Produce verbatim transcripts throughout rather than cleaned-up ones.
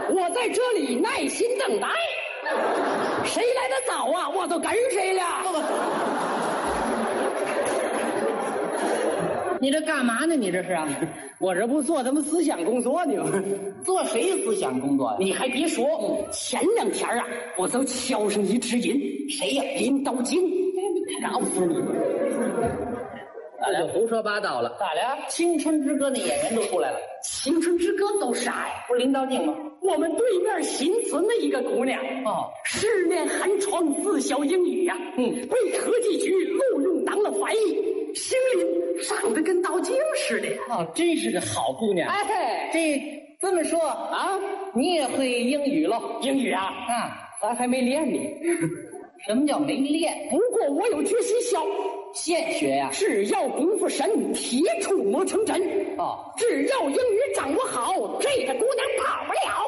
我在这里耐心等待，谁来的早啊，我都跟谁了。 你这干嘛呢？你这是啊？ 我这不做咱们思想工作呢吗？ 做谁思想工作呀？ 你还别说，前两天啊，我都敲上一只银。 谁呀？ 林道京，告诉你， 这就胡说八道了。 咋了？ 青春之歌那演员都出来了。 青春之歌都啥呀？ 不是林道静吗？ 我们对面新村的一个姑娘， 哦， 十年寒窗自校英语呀、啊，嗯，被科技局录用当了翻译，心灵长得跟道静似的。 哦，真是个好姑娘。 哎， 这这么说啊， 你也会英语喽？ 英语啊， 啊， 咱还没练呢。 什么叫没练？ 不过我有决心小， 现学呀、啊。 只要功夫深，铁杵磨成针。 哦， 只要英语掌握好，这个姑娘跑不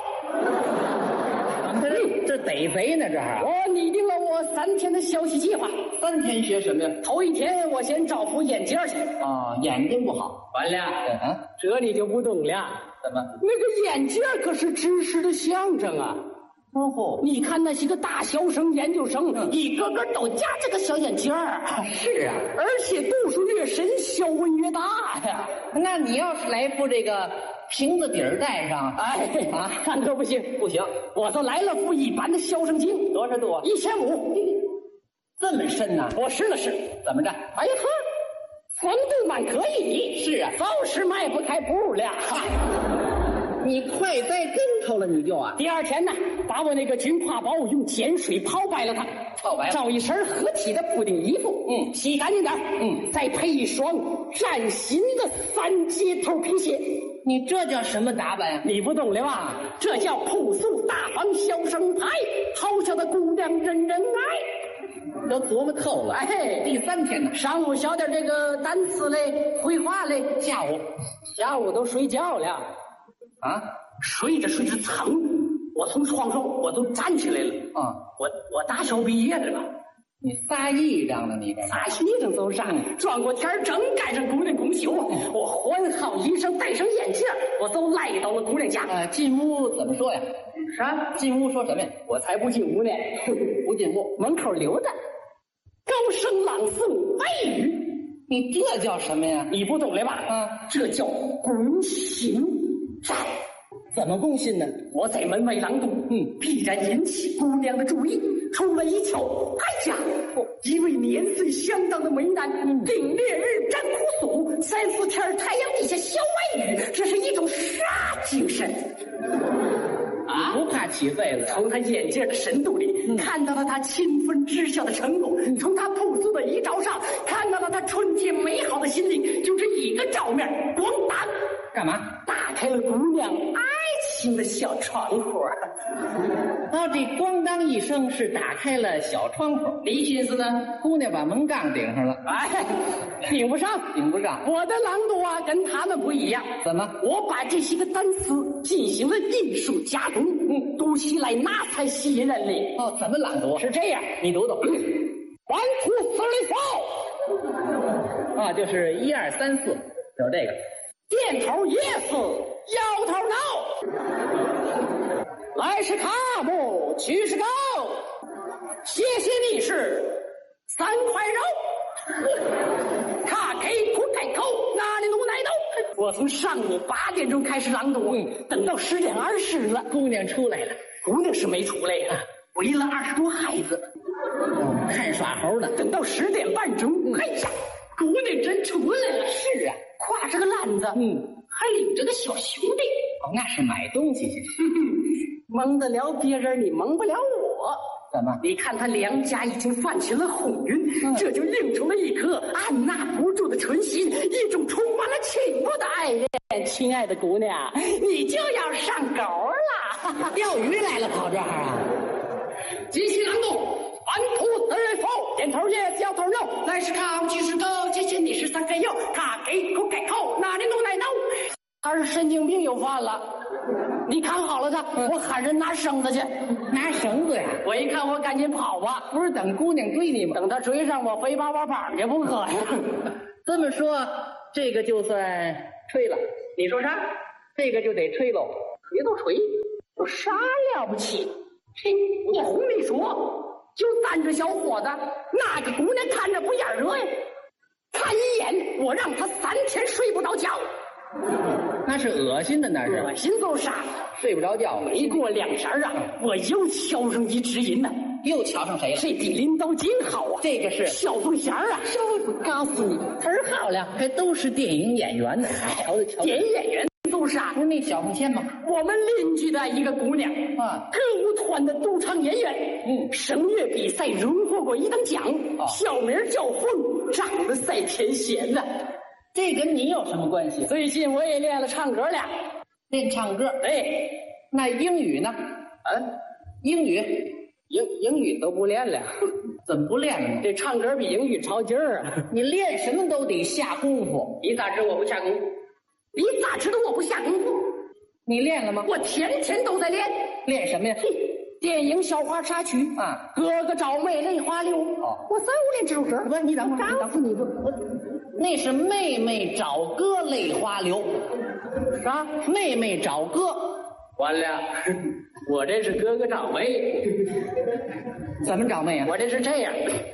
了。 这这逮贼呢？这还我拟定了我三天的学习计划。 三天学什么呀？ 头一天我先找副眼镜去。 啊、哦，眼睛不好。 完了， 嗯， 这你就不懂了。 怎么？ 那个眼镜可是知识的象征啊。 哦吼！ 你看那些个大学生、研究生，嗯、一个个都夹这个小眼镜儿。 是啊， 而且度数越深，学问越大呀。 那你要是来副这个瓶子底儿戴上， 哎啊， 那可不行， 不行， 我都来了副一般的小生镜， 多少度啊？ 一千五， 这么深呐、啊？ 我试了试， 怎么着？ 哎呵，风度蛮可以。 是啊， 就是迈不开步了。 你快栽跟头了，你就啊！ 第二天呢，把我那个军挎包用碱水泡白了它， 泡白了， 找一身合体的补丁衣服， 嗯， 洗干净点， 嗯， 再配一双崭新的三接头皮鞋。 你这叫什么打扮呀、啊？ 你不懂了吧？这叫朴素大方小生派，好小的姑娘人人爱。 都琢磨透了。 哎， 第三天呢， 上午学点这个单词嘞、绘画嘞， 下午， 下午都睡觉了。 啊， 睡着睡着，噌，我从床上我都站起来了。 啊， 我我大学毕业了吧？ 你撒癔症了，你这撒癔症走上，转过天正赶上姑娘公休，我换好衣裳，戴上眼镜，我都来到了姑娘家。 啊，进屋怎么说呀？ 啥？ 进屋说什么呀？ 我才不进屋呢， 不进屋， 门口留着，高声朗诵外语。 你这叫什么呀？ 你不懂了吧？ 啊， 这叫攻心战。 怎么攻心呢？ 我在门外朗读，嗯，必然引起姑娘的注意。出来一瞧，哎呀，一位年岁相当的美男，顶烈日沾苦暑，三四天太阳底下消外语，这是一种啥精神？ 啊，不怕起痱子？ 从他眼镜的深度里、嗯、看到了他勤奋知晓的成果，嗯、从他朴素的衣着上看到了他纯洁美好的心灵。就这一个照面，咣当， 干嘛？ 打开了姑娘爱情的小窗户。 啊，这咣当一声是打开了小窗户。你寻思呢？姑娘把门杠顶上了。 哎，顶不上， 顶不上。 我的朗读啊，跟他们不一样。 怎么？ 我把这些个单词进行了艺术加工，嗯，读起来那才吸引人哩。 哦，怎么朗读？ 是这样， 你读读。 One two three four， 啊，就是一二三四，就是这个。 点头 yes， 摇头 no。来是卡姆，去是狗，谢谢你是三块肉。卡给不开口，哪里弄奶豆？我从上午八点钟开始朗读，嗯，等到十点二十了， 姑娘出来了。 姑娘是没出来呀、啊，围了二十多孩子， 哦，看耍猴呢。 等到十点半钟，嗯、哎呀，姑娘真出来了。 是啊， 挎着个篮子， 嗯， 还领着个小兄弟。 哦，那是买东西去。 蒙得了别人，你蒙不了我。 怎么？ 你看他两家已经泛起了红晕，嗯、这就映出了一颗按捺不住的纯心，一种充满了情慕的爱恋。亲爱的姑娘，你就要上钩了！ 钓鱼来了，跑这儿啊！ 继续朗读，反吐而否，点头也，摇头 no， 来是靠，去是狗，谢谢你是三个油，卡给口改口，哪里弄奶豆？他是神经病又犯了。你看好了他，嗯、我喊人拿绳子去。 拿绳子呀！ 我一看，我赶紧跑吧。 不是等姑娘追你吗？ 等他追上我，非把我绑去不可呀。 这么说，这个就算吹了。 你说啥？ 这个就得吹喽。 别都吹。 有啥了不起？嘿，我哄你说，就咱这小伙子，哪个姑娘看着不眼热呀？看一眼，我让他三天睡不着觉。 那是恶心的，那是恶心就是啥？ 睡不着觉。 没过两天啊，我又敲上一只音呢。 又瞧上谁了？ 这比领导金好啊！ 这个是小对象啊！我告诉你，忒好了， 还都是电影演员呢。瞧瞧瞧， 电影演员都啥？ 不是那小凤仙吗？ 我们邻居的一个姑娘啊， 歌舞团的独唱演员， 嗯， 声乐比赛荣获过一等奖， 哦、 小名叫凤，长得赛天仙呢。 这跟你有什么关系？ 最近我也练了唱歌了， 练唱歌。 哎， 那英语呢？ 啊， 英语。 英英语都不练了， 怎么不练了呢？ 这唱歌比英语超劲儿啊！ 你练什么都得下功夫。 你咋知我不下功夫？你咋知道我不下功夫？ 你练了吗？ 我天天都在练。 练什么呀？ 电影笑话插曲啊， 哥哥找妹泪花流。 哦， 我三五练这首歌。 不是你等会儿， 告诉你不，我那是妹妹找哥泪花流。 啥？ 妹妹找哥。 完了，我这是哥哥找妹。 怎么找妹啊？ 我这是这样，